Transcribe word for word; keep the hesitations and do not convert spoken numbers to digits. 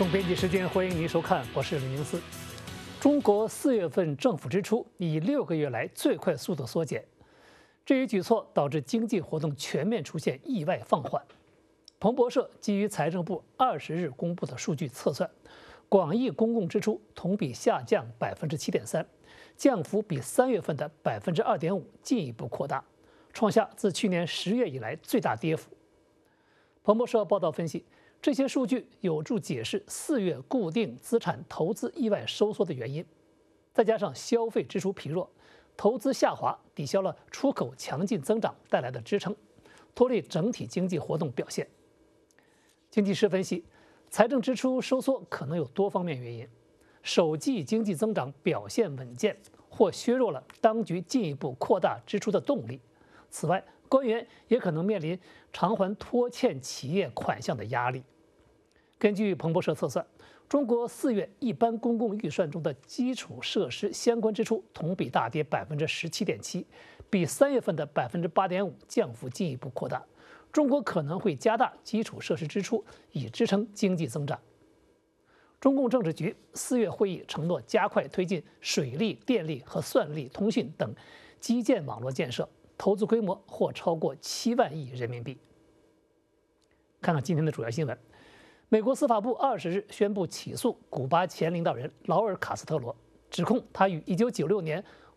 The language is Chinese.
总编辑时间，欢迎您收看，我是李明思。中国四月份政府支出以六个月来最快速度缩减，这一举措导致经济活动全面出现意外放缓。彭博社基于财政部二十日公布的数据测算，广义公共支出同比下降百分之七点三，降幅比三月份的百分之二点五进一步扩大，创下自去年十月以来最大跌幅。彭博社报道分析，这些数据有助解释四月固定资产投资意外收缩的原因，再加上消费支出疲弱，投资下滑抵消了出口强劲增长带来的支撑，拖累整体经济活动表现。经济师分析，财政支出收缩可能有多方面原因，首季经济增长表现稳健，或削弱了当局进一步扩大支出的动力。此外，官员也可能面临偿还拖欠企业款项的压力。根据彭博社测算，中国四月一般公共预算中的基础设施相关支出同比大跌百分之十七点七，比三月份的百分之八点五降幅进一步扩大。中国可能会加大基础设施支出，以支撑经济增长。中共政治局四月会议承诺加快推进水利、电力和算力、通讯等基建网络建设，投资规模或超过七万亿人民币。看看今天的主要新闻。美国司法部二十日宣布起诉古巴前领导人劳尔·卡斯特罗，指控他与一九九六年